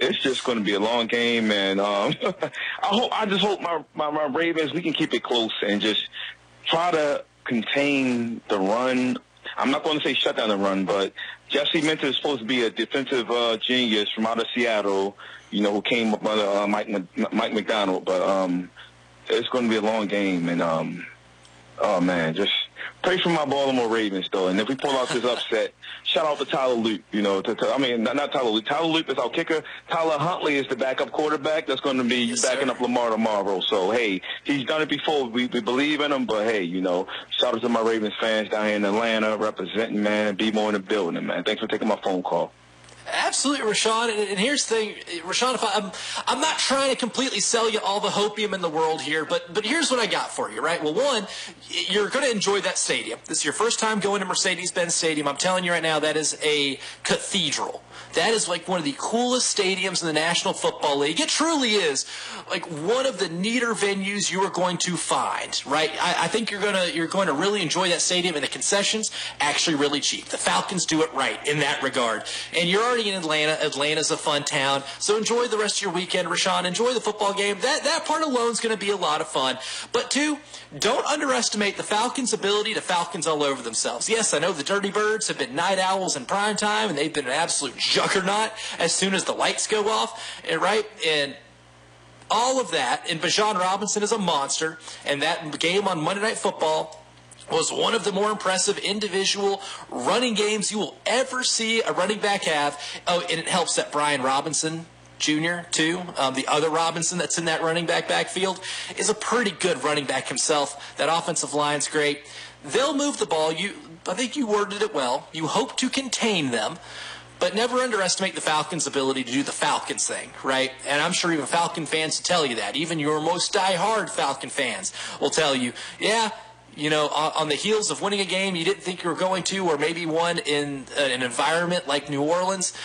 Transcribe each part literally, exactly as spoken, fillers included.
it's just going to be a long game, and um, I hope I just hope my, my my Ravens we can keep it close and just try to contain the run. I'm not going to say shut down the run, but Jesse Minter is supposed to be a defensive uh, genius from out of Seattle, you know, who came up under uh, Mike Mike McDonald. But um, it's going to be a long game, and um, oh man, just pray for my Baltimore Ravens, though. And if we pull out this upset, shout out to Tyler Loop. You know, to, to, I mean, not, not Tyler Loop. Tyler Loop is our kicker. Tyler Huntley is the backup quarterback that's going to be yes, backing sir. up Lamar tomorrow. So, hey, he's done it before. We, we believe in him. But, hey, you know, shout out to my Ravens fans down here in Atlanta representing, man. Be more in the building, man. Thanks for taking my phone call. Absolutely, Rashawn. And, and here's the thing, Rashawn, if I, I'm, I'm not trying to completely sell you all the hopium in the world here, but but here's what I got for you, right? Well, one, you're going to enjoy that stadium. This is your first time going to Mercedes-Benz Stadium. I'm telling you right now, that is a cathedral. That is like one of the coolest stadiums in the National Football League. It truly is like one of the neater venues you are going to find, right? I, I think you're going to you're going to really enjoy that stadium, and the concessions actually really cheap. The Falcons do it right in that regard. And you're already in Atlanta. Atlanta's a fun town. So enjoy the rest of your weekend, Rashawn. Enjoy the football game. That that part alone is going to be a lot of fun. But two, don't underestimate the Falcons' ability to Falcons all over themselves. Yes, I know the Dirty Birds have been night owls in prime time, and they've been an absolute juggernaut as soon as the lights go off, and right? And all of that, and Bijan Robinson is a monster, and that game on Monday Night Football was one of the more impressive individual running games you will ever see a running back have. Oh, and it helps that Brian Robinson Junior, too, um, the other Robinson that's in that running back backfield, is a pretty good running back himself. That offensive line's great. They'll move the ball. You, I think you worded it well. You hope to contain them, but never underestimate the Falcons' ability to do the Falcons thing, right? And I'm sure even Falcon fans will tell you that. Even your most diehard Falcon fans will tell you, yeah, you know, on the heels of winning a game you didn't think you were going to, or maybe one in an environment like New Orleans,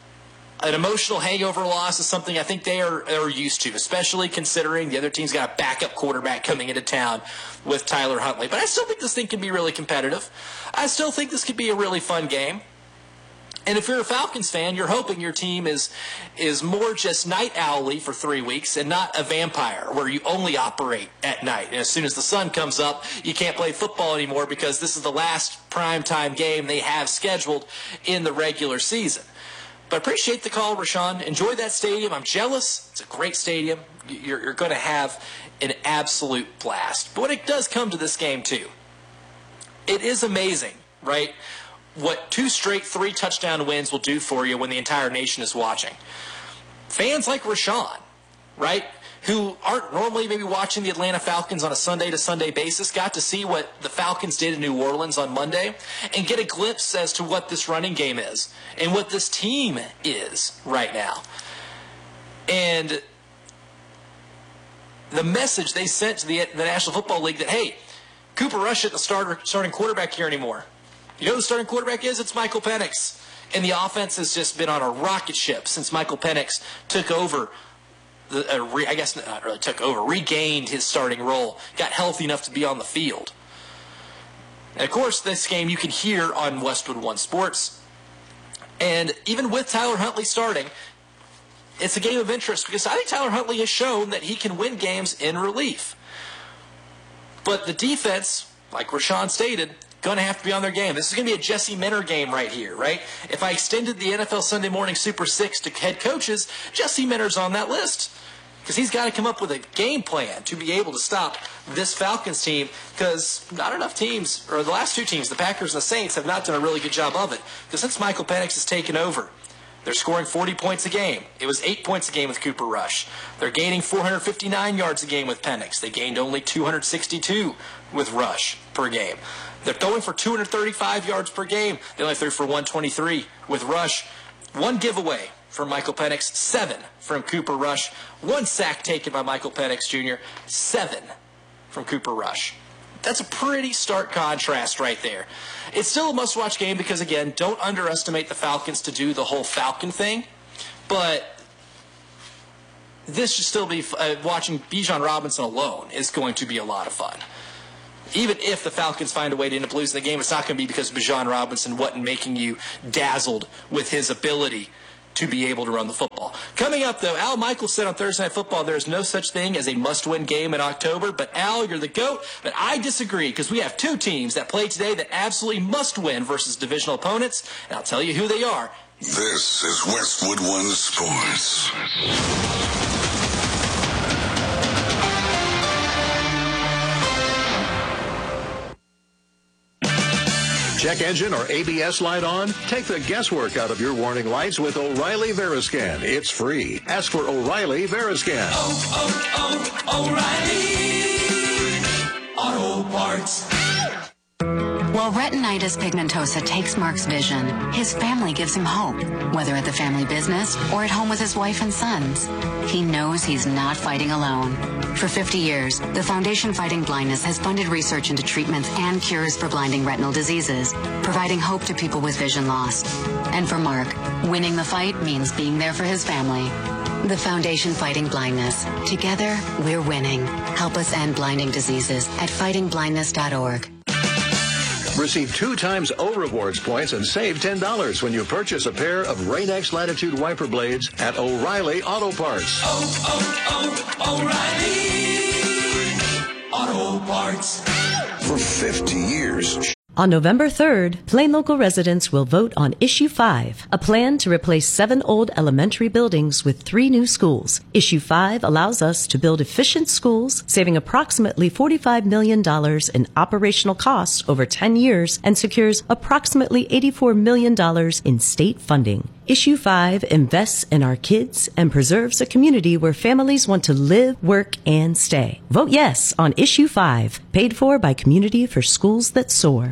an emotional hangover loss is something I think they are, are used to, especially considering the other team's got a backup quarterback coming into town with Tyler Huntley. But I still think this thing can be really competitive. I still think this could be a really fun game. And if you're a Falcons fan, you're hoping your team is is more just night owly for three weeks and not a vampire where you only operate at night. And as soon as the sun comes up, you can't play football anymore because this is the last primetime game they have scheduled in the regular season. But I appreciate the call, Rashawn. Enjoy that stadium. I'm jealous. It's a great stadium. You're, you're going to have an absolute blast. But when it does come to this game, too, it is amazing, right, what two straight three-touchdown wins will do for you when the entire nation is watching. Fans like Rashawn, right, who aren't normally maybe watching the Atlanta Falcons on a Sunday-to-Sunday basis, got to see what the Falcons did in New Orleans on Monday and get a glimpse as to what this running game is and what this team is right now. And the message they sent to the, the National Football League that, hey, Cooper Rush isn't the starter, starting quarterback here anymore. You know who the starting quarterback is? It's Michael Penix. And the offense has just been on a rocket ship since Michael Penix took over, the, uh, re, I guess not really took over, regained his starting role, got healthy enough to be on the field. And, of course, this game you can hear on Westwood One Sports. And even with Tyler Huntley starting, it's a game of interest because I think Tyler Huntley has shown that he can win games in relief. But the defense, like Rashawn stated, going to have to be on their game. This is going to be a Jesse Minter game right here, right? If I extended the N F L Sunday Morning Super Six to head coaches, Jesse Minter's on that list because he's got to come up with a game plan to be able to stop this Falcons team because not enough teams, or the last two teams, the Packers and the Saints, have not done a really good job of it because since Michael Penix has taken over, they're scoring forty points a game. It was eight points a game with Cooper Rush. They're gaining four hundred fifty-nine yards a game with Penix. They gained only two hundred sixty-two with Rush per game. They're throwing for two hundred thirty-five yards per game. They only threw for one twenty-three with Rush. One giveaway from Michael Penix, seven from Cooper Rush. One sack taken by Michael Penix Junior, seven from Cooper Rush. That's a pretty stark contrast right there. It's still a must-watch game because, again, don't underestimate the Falcons to do the whole Falcon thing. But this should still be, uh, watching Bijan Robinson alone is going to be a lot of fun. Even if the Falcons find a way to end up losing the game, it's not going to be because Bijan Robinson wasn't making you dazzled with his ability to be able to run the football. Coming up, though, Al Michaels said on Thursday Night Football there is no such thing as a must-win game in October. But, Al, you're the GOAT. But I disagree because we have two teams that play today that absolutely must win versus divisional opponents. And I'll tell you who they are. This is Westwood One Sports. Check engine or A B S light on? Take the guesswork out of your warning lights with O'Reilly Veriscan. It's free. Ask for O'Reilly Veriscan. Oh, oh, oh, O'Reilly Auto Parts. While retinitis pigmentosa takes Mark's vision, his family gives him hope, whether at the family business or at home with his wife and sons. He knows he's not fighting alone. For fifty years, the Foundation Fighting Blindness has funded research into treatments and cures for blinding retinal diseases, providing hope to people with vision loss. And for Mark, winning the fight means being there for his family. The Foundation Fighting Blindness. Together, we're winning. Help us end blinding diseases at fighting blindness dot org. Receive two times O Rewards points and save ten dollars when you purchase a pair of Rain-X Latitude wiper blades at O'Reilly Auto Parts. Oh, oh, oh, O'Reilly Auto Parts. For fifty years. On November third, Plain local residents will vote on Issue five, a plan to replace seven old elementary buildings with three new schools. Issue five allows us to build efficient schools, saving approximately forty-five million dollars in operational costs over ten years and secures approximately eighty-four million dollars in state funding. Issue five invests in our kids and preserves a community where families want to live, work, and stay. Vote yes on Issue five, paid for by Community for Schools That Soar.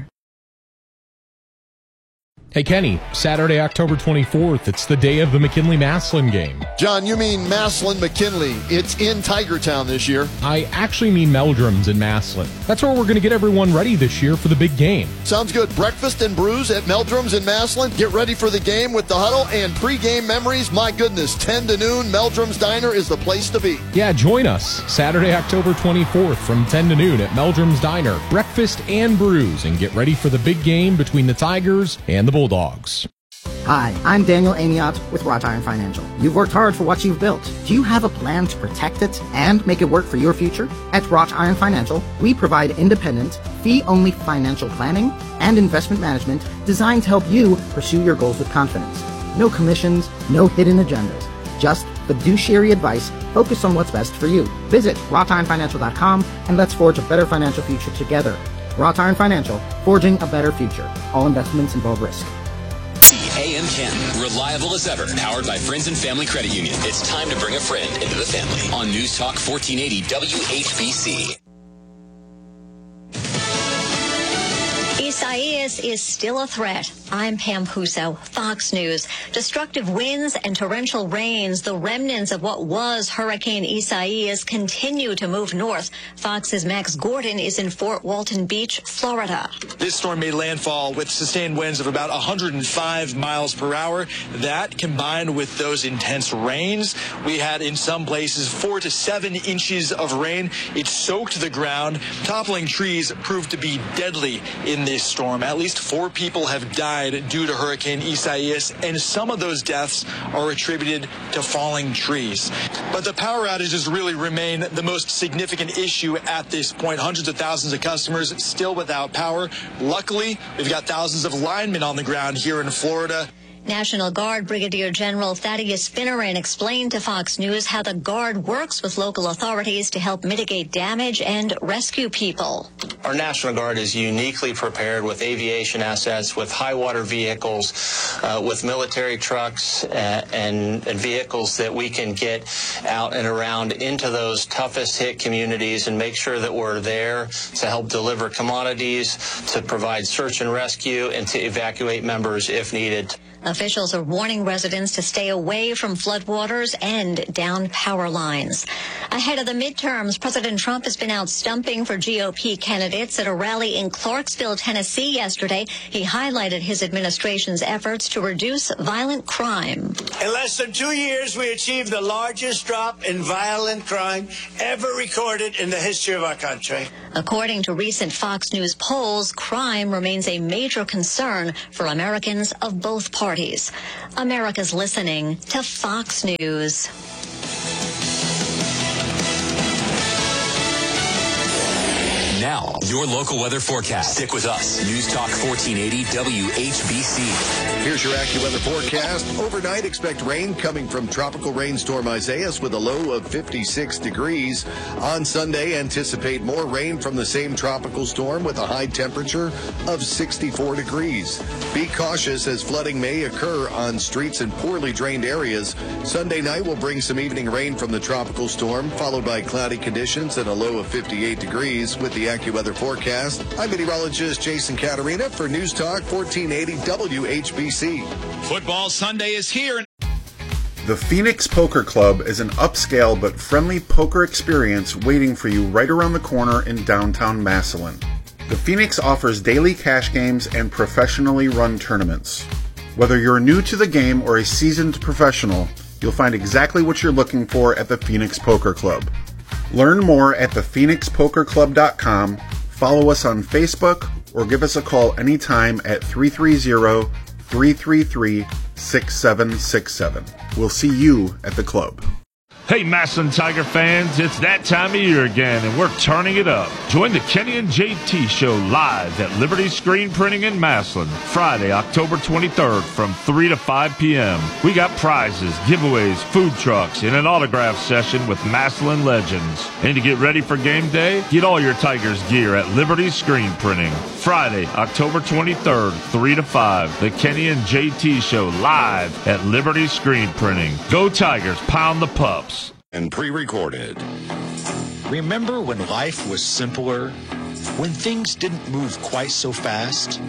Hey, Kenny, Saturday, October twenty-fourth, it's the day of the McKinley-Massillon game. John, you mean Massillon-McKinley. It's in Tigertown this year. I actually mean Meldrum's in Massillon. That's where we're going to get everyone ready this year for the big game. Sounds good. Breakfast and brews at Meldrum's in Massillon. Get ready for the game with the huddle and pre-game memories. My goodness, ten to noon, Meldrum's Diner is the place to be. Yeah, join us Saturday, October twenty-fourth from ten to noon at Meldrum's Diner. Breakfast and brews, and get ready for the big game between the Tigers and the Bulldogs. Hi, I'm Daniel Amiot with Wrought Iron Financial. You've worked hard for what you've built. Do you have a plan to protect it and make it work for your future? At Wrought Iron Financial, we provide independent, fee-only financial planning and investment management designed to help you pursue your goals with confidence. No commissions, no hidden agendas. Just fiduciary advice focused on what's best for you. Visit wrought iron financial dot com and let's forge a better financial future together. Wrought Iron Financial, forging a better future. All investments involve risk. A M ten, reliable as ever, powered by Friends and Family Credit Union. It's time to bring a friend into the family. On News Talk fourteen eighty W H B C. Isaias is still a threat. I'm Pam Puso, Fox News. Destructive winds and torrential rains, the remnants of what was Hurricane Isaias, continue to move north. Fox's Max Gordon is in Fort Walton Beach, Florida. This storm made landfall with sustained winds of about one hundred five miles per hour. That, combined with those intense rains, we had in some places four to seven inches of rain. It soaked the ground. Toppling trees proved to be deadly in this storm. At least four people have died due to Hurricane Isaias, and some of those deaths are attributed to falling trees. But the power outages really remain the most significant issue at this point. Hundreds of thousands of customers still without power. Luckily, we've got thousands of linemen on the ground here in Florida. National Guard Brigadier General Thaddeus Finneran explained to Fox News how the Guard works with local authorities to help mitigate damage and rescue people. Our National Guard is uniquely prepared with aviation assets, with high water vehicles, uh, with military trucks uh, and, and vehicles that we can get out and around into those toughest hit communities and make sure that we're there to help deliver commodities, to provide search and rescue, and to evacuate members if needed. Officials are warning residents to stay away from floodwaters and down power lines. Ahead of the midterms, President Trump has been out stumping for G O P candidates at a rally in Clarksville, Tennessee yesterday. He highlighted his administration's efforts to reduce violent crime. In less than two years, we achieved the largest drop in violent crime ever recorded in the history of our country. According to recent Fox News polls, crime remains a major concern for Americans of both parties. parties. America's listening to Fox News. Now, your local weather forecast. Stick with us. News Talk fourteen eighty W H B C. Here's your AccuWeather forecast. Overnight, expect rain coming from tropical rainstorm Isaias with a low of fifty-six degrees. On Sunday, anticipate more rain from the same tropical storm with a high temperature of sixty-four degrees. Be cautious as flooding may occur on streets in poorly drained areas. Sunday night will bring some evening rain from the tropical storm, followed by cloudy conditions and a low of fifty-eight degrees. With the AccuWeather forecast, I'm meteorologist Jason Caterina for News Talk fourteen eighty W H B C. Football Sunday is here. The Phoenix Poker Club is an upscale but friendly poker experience waiting for you right around the corner in downtown Massillon. The Phoenix offers daily cash games and professionally run tournaments. Whether you're new to the game or a seasoned professional, you'll find exactly what you're looking for at the Phoenix Poker Club. Learn more at the phoenix poker club dot com, follow us on Facebook, or give us a call anytime at three three zero, three three three, six seven six seven. We'll see you at the club. Hey, Massillon Tiger fans, it's that time of year again, and we're turning it up. Join the Kenny and J T Show live at Liberty Screen Printing in Massillon, Friday, October twenty-third from three to five p.m. We got prizes, giveaways, food trucks, and an autograph session with Massillon legends. And to get ready for game day, get all your Tigers gear at Liberty Screen Printing. Friday, October twenty-third, three to five, the Kenny and J T Show live at Liberty Screen Printing. Go Tigers, pound the pups. And pre-recorded. Remember when life was simpler? When things didn't move quite so fast?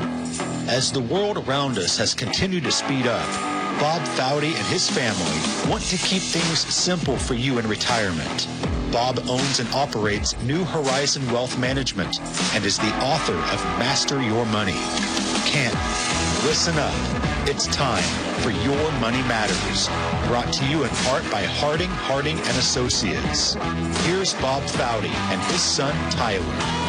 As the world around us has continued to speed up, Bob Foudy and his family want to keep things simple for you in retirement. Bob owns and operates New Horizon Wealth Management and is the author of Master Your Money. Kent, listen up. It's time for Your Money Matters, brought to you in part by Harding, Harding and Associates. Here's Bob Foudy and his son, Tyler.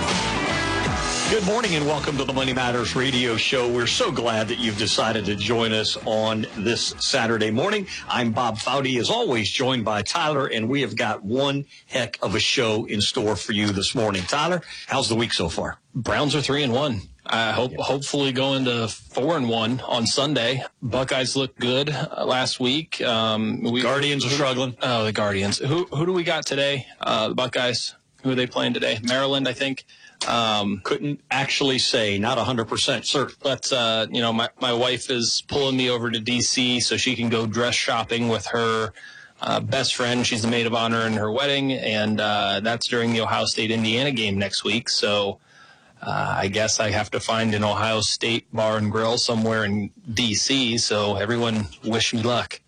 Good morning and welcome to the Money Matters radio show. We're so glad that you've decided to join us on this Saturday morning. I'm Bob Foudy, as always, joined by Tyler, and we have got one heck of a show in store for you this morning. Tyler, how's the week so far? Browns are three and one. I hope, yeah. hopefully going to four and one on Sunday. Buckeyes looked good uh, last week. Um, we, Guardians who, are struggling. Oh, the Guardians. Who who do we got today? Uh, the Buckeyes. Who are they playing today? Maryland, I think. Um, Couldn't actually say, not one hundred percent certain. But, uh, you know, my, my wife is pulling me over to D C so she can go dress shopping with her uh, best friend. She's the maid of honor in her wedding, and uh, that's during the Ohio State-Indiana game next week. So uh, I guess I have to find an Ohio State bar and grill somewhere in D C, so everyone wish me luck.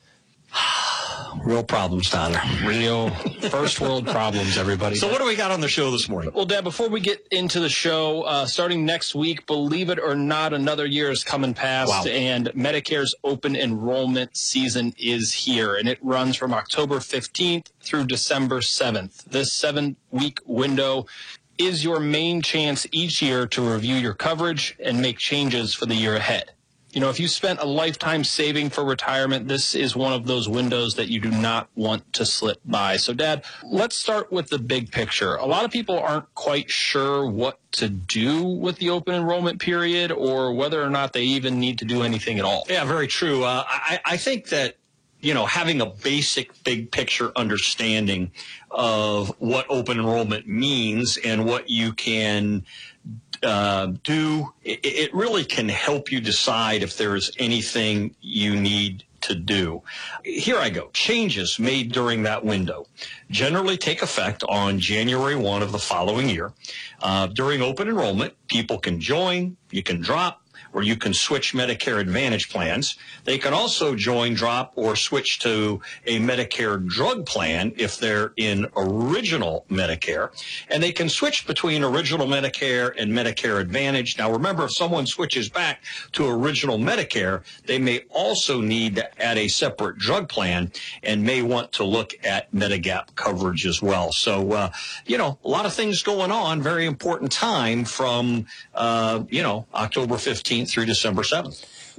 Real problems, Tyler. Real first world problems, everybody. So what do we got on the show this morning? Well, Dad, before we get into the show, uh, starting next week, believe it or not, another year is coming past, wow. and Medicare's open enrollment season is here, and it runs from October fifteenth through December seventh. This seven-week window is your main chance each year to review your coverage and make changes for the year ahead. You know, if you spent a lifetime saving for retirement, this is one of those windows that you do not want to slip by. So, Dad, let's start with the big picture. A lot of people aren't quite sure what to do with the open enrollment period or whether or not they even need to do anything at all. Yeah, very true. Uh, I, I think that, you know, having a basic big picture understanding of what open enrollment means and what you can Uh, do, it, it really can help you decide if there's anything you need to do. Here I go. Changes made during that window generally take effect on January first of the following year. Uh, during open enrollment, people can join, you can drop, or you can switch Medicare Advantage plans. They can also join, drop, or switch to a Medicare drug plan if they're in original Medicare. And they can switch between original Medicare and Medicare Advantage. Now, remember, if someone switches back to original Medicare, they may also need to add a separate drug plan and may want to look at Medigap coverage as well. So, uh, you know, a lot of things going on. Very important time from, uh, you know, October fifteenth through December seventh.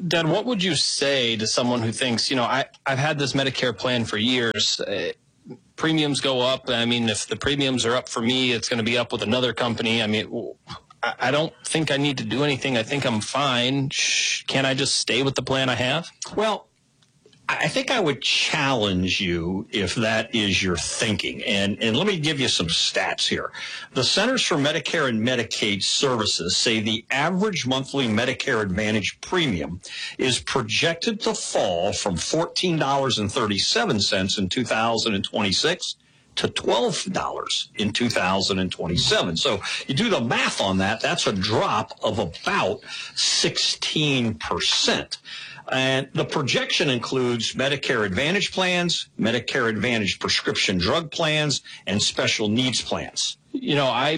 Dad, what would you say to someone who thinks, you know, I, I've had this Medicare plan for years. Uh, premiums go up. I mean, if the premiums are up for me, it's going to be up with another company. I mean, I, I don't think I need to do anything. I think I'm fine. Shh, can't I just stay with the plan I have? Well, I think I would challenge you if that is your thinking. And, and let me give you some stats here. The Centers for Medicare and Medicaid Services say the average monthly Medicare Advantage premium is projected to fall from fourteen dollars and thirty-seven cents in two thousand twenty-six to twelve dollars in two thousand twenty-seven. So you do the math on that, that's a drop of about sixteen percent. And the projection includes Medicare Advantage plans, Medicare Advantage prescription drug plans, and special needs plans. You know, I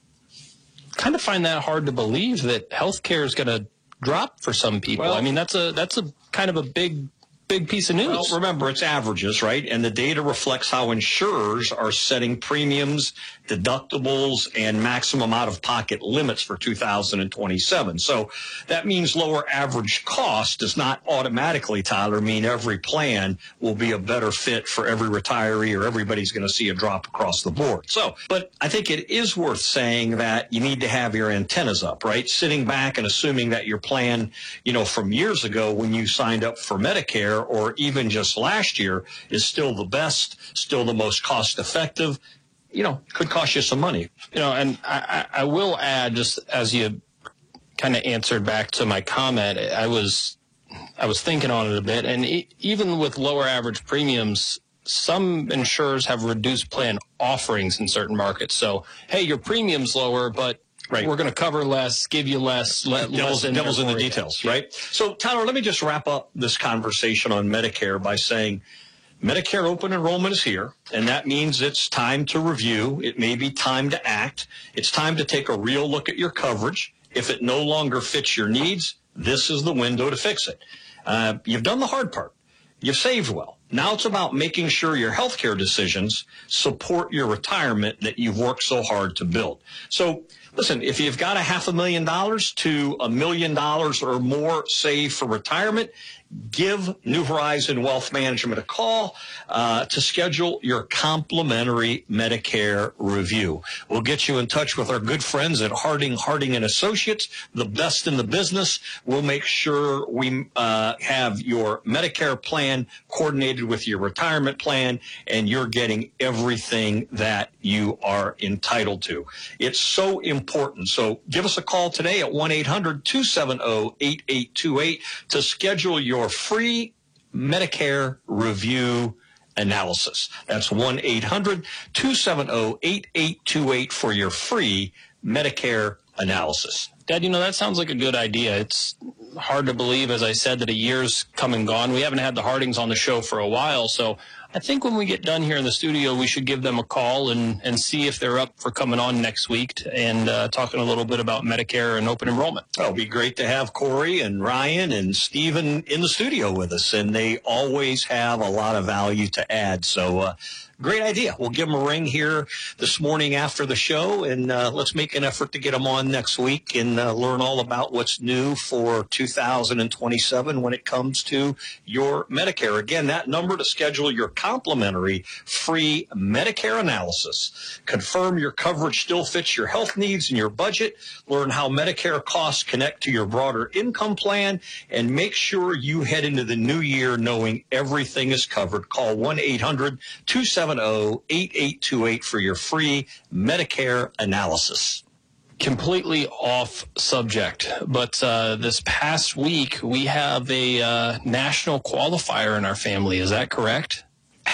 kind of find that hard to believe that healthcare is going to drop for some people. Well, I mean, that's a that's a kind of a big big piece of news. Well, remember, it's averages, right? And the data reflects how insurers are setting premiums, deductibles, and maximum out-of-pocket limits for two thousand twenty-seven. So that means lower average cost does not automatically, Tyler, mean every plan will be a better fit for every retiree or everybody's going to see a drop across the board. So, but I think it is worth saying that you need to have your antennas up, right? Sitting back and assuming that your plan, you know, from years ago when you signed up for Medicare or even just last year is still the best, still the most cost effective, you know, could cost you some money. You know, and I, I will add, just as you kind of answered back to my comment, I was I was thinking on it a bit, and e- even with lower average premiums, some insurers have reduced plan offerings in certain markets. So, hey, your premium's lower, but right. we're going to cover less, give you less. Let, devil's less in, devil's in the details, right? So, Tyler, let me just wrap up this conversation on Medicare by saying Medicare open enrollment is here, and that means it's time to review. It may be time to act. It's time to take a real look at your coverage. If it no longer fits your needs, this is the window to fix it. Uh, you've done the hard part. You've saved well. Now it's about making sure your healthcare decisions support your retirement that you've worked so hard to build. So, listen, if you've got a half a million dollars to a million dollars or more saved for retirement, give New Horizon Wealth Management a call uh, to schedule your complimentary Medicare review. We'll get you in touch with our good friends at Harding, Harding and Associates, the best in the business. We'll make sure we uh, have your Medicare plan coordinated with your retirement plan, and you're getting everything that you are entitled to. It's so important. So give us a call today at one eight hundred two seven zero eight eight two eight to schedule your free Medicare review analysis. That's one eight hundred two seven zero eight eight two eight for your free Medicare analysis. Dad, you know, that sounds like a good idea. It's hard to believe, as I said, that a year's come and gone. We haven't had the Hardings on the show for a while, so I think when we get done here in the studio, we should give them a call and, and see if they're up for coming on next week and uh, talking a little bit about Medicare and open enrollment. Oh, it'd be great to have Corey and Ryan and Stephen in the studio with us, and they always have a lot of value to add. So, uh, great idea. We'll give them a ring here this morning after the show, and uh, let's make an effort to get them on next week and uh, learn all about what's new for two thousand twenty-seven when it comes to your Medicare. Again, that number to schedule your complimentary free Medicare analysis. Confirm your coverage still fits your health needs and your budget. Learn how Medicare costs connect to your broader income plan, and make sure you head into the new year knowing everything is covered. Call one eight hundred two seven zero eight eight two eight for your free Medicare analysis. Completely off subject, but uh, this past week we have a uh, national qualifier in our family. Is that correct?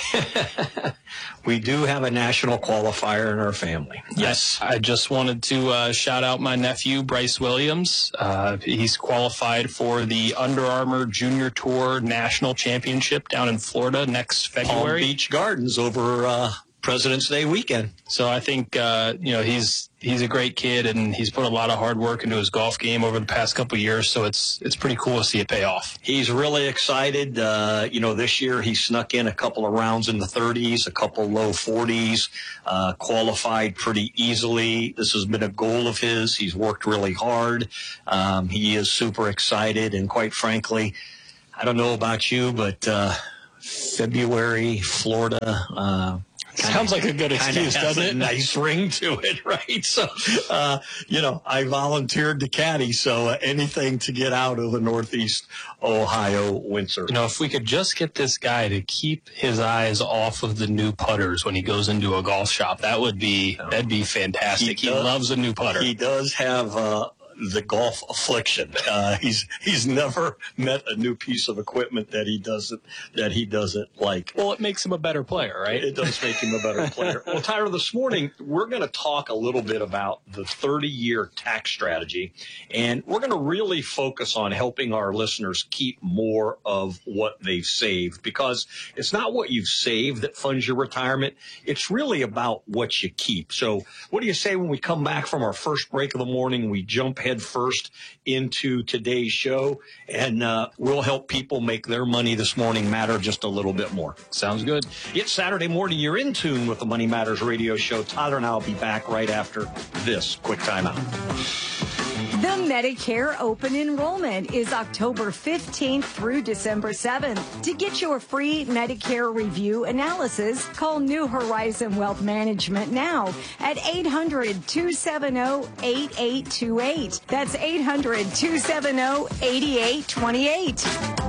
We do have a national qualifier in our family. Yes. I, I just wanted to uh, shout out my nephew, Bryce Williams. Uh, he's qualified for the Under Armour Junior Tour National Championship down in Florida next February. Palm Beach Gardens over uh, President's Day weekend. So I think, uh, you know, he's he's a great kid, and he's put a lot of hard work into his golf game over the past couple of years. So it's it's pretty cool to see it pay off. He's really excited. Uh, you know, this year he snuck in a couple of rounds in the thirties, a couple low forties, uh, qualified pretty easily. This has been a goal of his. He's worked really hard. Um, he is super excited, and quite frankly, I don't know about you, but uh, February, Florida, uh, Kinda, Sounds like a good excuse, doesn't it? A nice ring to it, right? So, uh, you know, I volunteered to caddy, so uh, anything to get out of the Northeast Ohio winter. You know, if we could just get this guy to keep his eyes off of the new putters when he goes into a golf shop, that would be that'd be fantastic. He, he does, loves a new putter. He does have uh, the golf affliction. Uh, he's he's never met a new piece of equipment that he doesn't that he doesn't like. Well, it makes him a better player, right? It does make him a better player. Well, Tyler, this morning we're going to talk a little bit about the thirty-year tax strategy, and we're going to really focus on helping our listeners keep more of what they've saved, because it's not what you've saved that funds your retirement. It's really about what you keep. So what do you say when we come back from our first break of the morning, we jump head first into today's show, and uh, we'll help people make their money this morning matter just a little bit more. Sounds good. It's Saturday morning. You're in tune with the Money Matters radio show. Tyler and I will be back right after this quick timeout. The Medicare open enrollment is October fifteenth through December seventh. To get your free Medicare review analysis, call New Horizon Wealth Management now at eight hundred, two seven zero, eight eight two eight. That's eight hundred, two seven zero, eight eight two eight.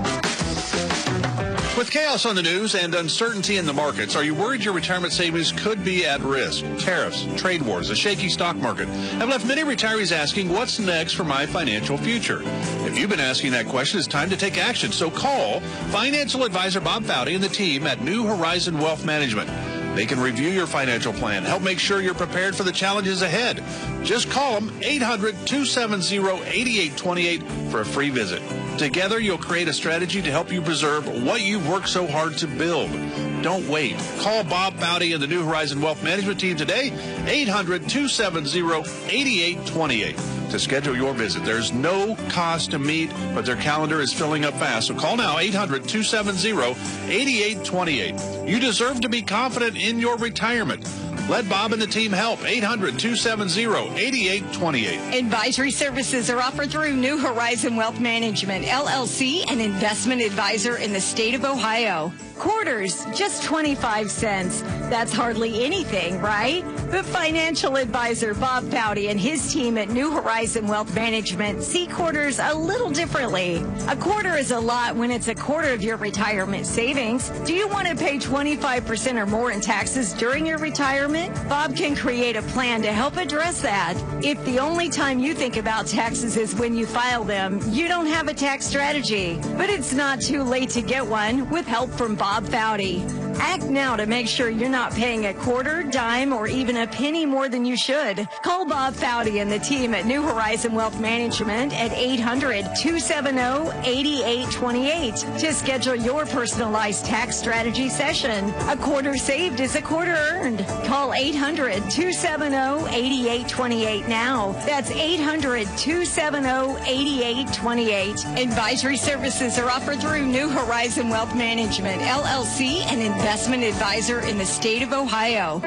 With chaos on the news and uncertainty in the markets, are you worried your retirement savings could be at risk? Tariffs, trade wars, a shaky stock market have left many retirees asking, what's next for my financial future? If you've been asking that question, it's time to take action. So call financial advisor Bob Foudy and the team at New Horizon Wealth Management. They can review your financial plan, help make sure you're prepared for the challenges ahead. Just call them eight hundred, two seven zero, eight eight two eight for a free visit. Together, you'll create a strategy to help you preserve what you've worked so hard to build. Don't wait. Call Bob Foudy and the New Horizon Wealth Management team today, eight hundred, two seven zero, eight eight two eight. To schedule your visit. There's no cost to meet, but their calendar is filling up fast. So call now, eight hundred, two seven zero, eight eight two eight. You deserve to be confident in your retirement. Let Bob and the team help. eight hundred, two seven zero, eight eight two eight. Advisory services are offered through New Horizon Wealth Management, L L C, an investment advisor in the state of Ohio. Quarters, just twenty-five cents. That's hardly anything, right? But financial advisor Bob Foudy and his team at New Horizon Wealth Management see quarters a little differently. A quarter is a lot when it's a quarter of your retirement savings. Do you want to pay twenty-five percent or more in taxes during your retirement? Bob can create a plan to help address that. If the only time you think about taxes is when you file them, you don't have a tax strategy. But it's not too late to get one with help from Bob Foudy. Act now to make sure you're not paying a quarter, dime, or even a penny more than you should. Call Bob Foudy and the team at New Horizon Wealth Management at eight hundred, two seven zero, eight eight two eight to schedule your personalized tax strategy session. A quarter saved is a quarter earned. Call eight hundred, two seven zero, eight eight two eight now. That's eight hundred, two seven zero, eight eight two eight. Advisory services are offered through New Horizon Wealth Management, L L C, an investment advisor in the state of Ohio.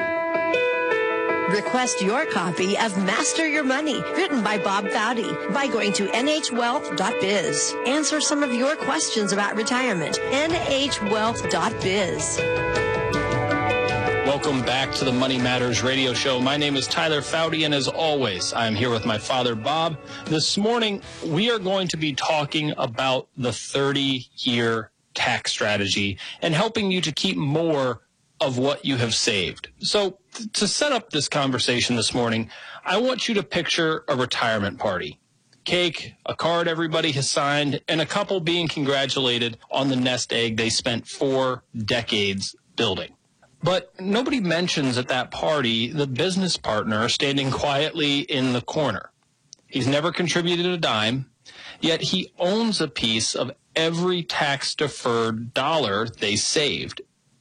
Request your copy of Master Your Money, written by Bob Foudy, by going to N H wealth dot biz. Answer some of your questions about retirement. N H wealth dot biz. Welcome back to the Money Matters radio show. My name is Tyler Foudy, and as always, I'm here with my father, Bob. This morning, we are going to be talking about the thirty-year tax strategy and helping you to keep more of what you have saved. So th- to set up this conversation this morning, I want you to picture a retirement party. Cake, a card everybody has signed, and a couple being congratulated on the nest egg they spent four decades building. But nobody mentions at that party the business partner standing quietly in the corner. He's never contributed a dime, yet he owns a piece of every tax-deferred dollar they saved.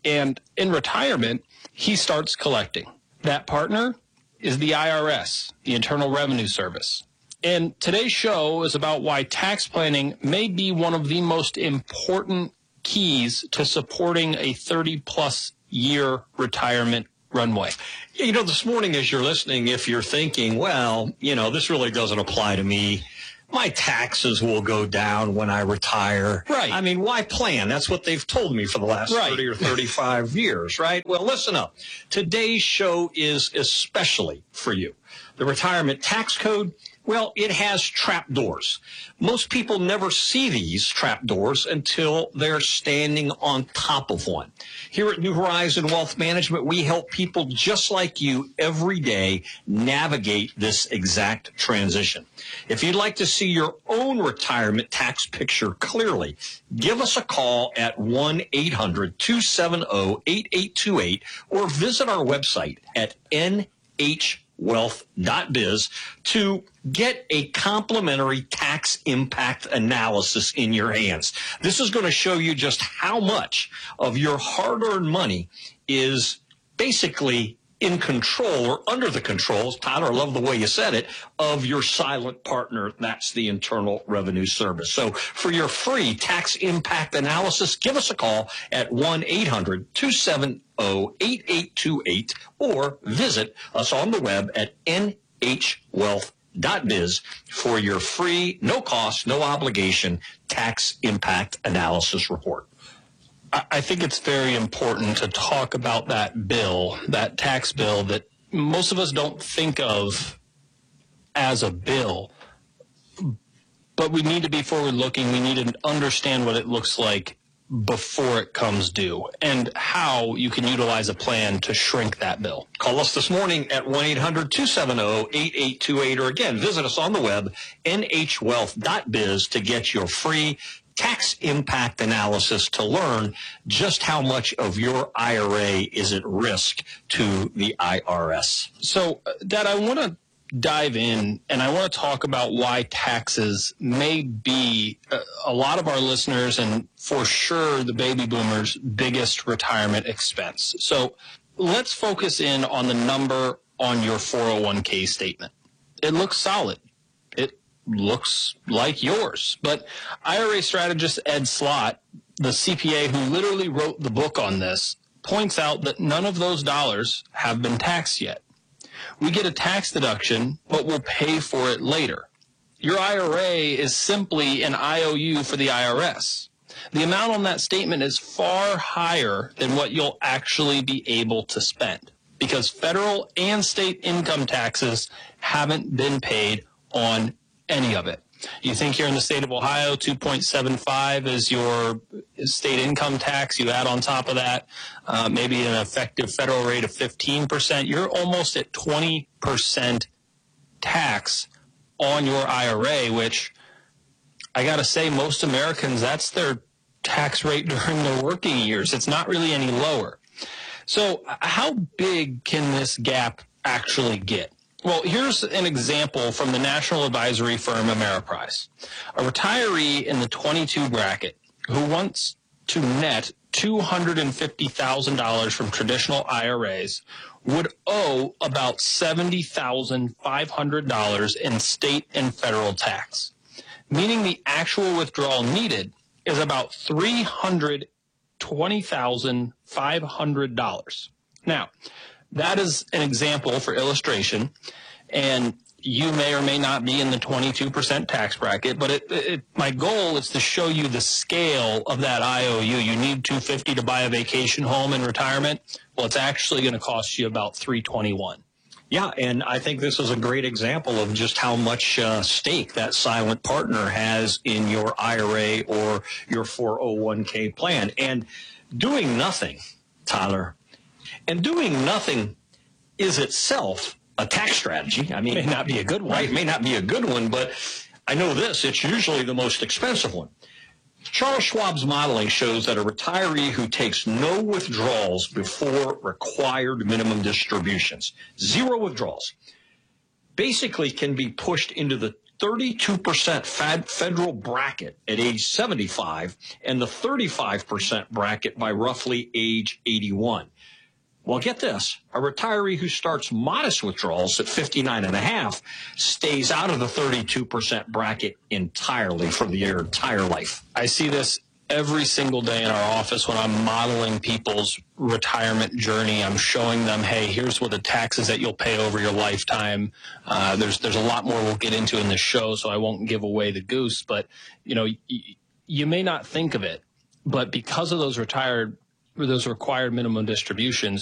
And in retirement, he starts collecting. That partner is the I R S, the Internal Revenue Service. And today's show is about why tax planning may be one of the most important keys to supporting a thirty-plus year retirement runway. You know, this morning as you're listening, if you're thinking, well, you know, this really doesn't apply to me. My taxes will go down when I retire. Right. I mean, why plan? That's what they've told me for the last right. thirty or thirty-five years, right? Well, listen up. Today's show is especially for you. The Retirement Tax Code, well, it has trapdoors. Most people never see these trapdoors until they're standing on top of one. Here at New Horizon Wealth Management, we help people just like you every day navigate this exact transition. If you'd like to see your own retirement tax picture clearly, give us a call at one eight hundred two seven zero eight eight two eight or visit our website at N H wealth dot biz to get a complimentary tax impact analysis in your hands. This is going to show you just how much of your hard-earned money is basically in control or under the controls, Tyler, I love the way you said it, of your silent partner. That's the Internal Revenue Service. So for your free tax impact analysis, give us a call at one eight hundred two seven zero eight eight two eight or visit us on the web at N H wealth dot biz for your free, no cost, no obligation tax impact analysis report. I think it's very important to talk about that bill, that tax bill that most of us don't think of as a bill. But we need to be forward-looking. We need to understand what it looks like before it comes due and how you can utilize a plan to shrink that bill. Call us this morning at one eight hundred two seven zero eight eight two eight or again, visit us on the web, N H wealth dot biz to get your free tax impact analysis to learn just how much of your I R A is at risk to the I R S. So, Dad, I want to dive in and I want to talk about why taxes may be a, a lot of our listeners and for sure the baby boomers' biggest retirement expense. So let's focus in on the number on your four oh one k statement. It looks solid. It looks like yours. But I R A strategist Ed Slott, the C P A who literally wrote the book on this, points out that none of those dollars have been taxed yet. We get a tax deduction, but we'll pay for it later. Your I R A is simply an I O U for the I R S. The amount on that statement is far higher than what you'll actually be able to spend because federal and state income taxes haven't been paid on any of it. You think here in the state of Ohio, two point seven five is your state income tax. You add on top of that uh, maybe an effective federal rate of fifteen percent. You're almost at twenty percent tax on your I R A, which I got to say most Americans, that's their tax rate during their working years. It's not really any lower. So how big can this gap actually get? Well, here's an example from the national advisory firm Ameriprise. A retiree in the twenty-two bracket who wants to net two hundred fifty thousand dollars from traditional I R As would owe about seventy thousand five hundred dollars in state and federal tax, meaning the actual withdrawal needed is about three hundred twenty thousand five hundred dollars. Now, that is an example for illustration, and you may or may not be in the twenty-two percent tax bracket, but it, it, my goal is to show you the scale of that I O U. You need two hundred fifty dollars to buy a vacation home in retirement. Well, it's actually going to cost you about three hundred twenty-one dollars. Yeah, and I think this is a great example of just how much uh, stake that silent partner has in your I R A or your four oh one k plan. And doing nothing, Tyler, and doing nothing is itself a tax strategy. I mean, it may not be a good one. Right, it may not be a good one, but I know this, it's usually the most expensive one. Charles Schwab's modeling shows that a retiree who takes no withdrawals before required minimum distributions, zero withdrawals, basically can be pushed into the thirty-two percent fed, federal bracket at age seventy-five and the thirty-five percent bracket by roughly age eighty-one. Well, get this. A retiree who starts modest withdrawals at fifty-nine and a half stays out of the thirty-two percent bracket entirely for their entire life. I see this every single day in our office when I'm modeling people's retirement journey. I'm showing them, hey, here's what the taxes that you'll pay over your lifetime. Uh, there's there's a lot more we'll get into in this show, so I won't give away the goose. But, you know, y- you may not think of it, but because of those retired, those required minimum distributions,